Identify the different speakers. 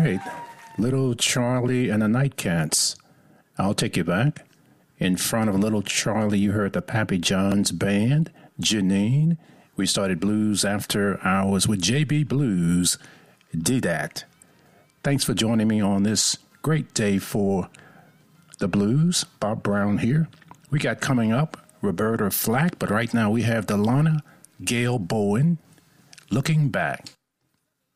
Speaker 1: right. Little Charlie and the Nightcats. I'll take you back. In front of Little Charlie, you heard the Pappy John's Band, Janine. We started Blues After Hours with JB Blues. Did that. Thanks for joining me on this great day for the blues. Bob Brown here. We got coming up Roberta Flack, but right now we have Delana Gail Bowen, Looking Back.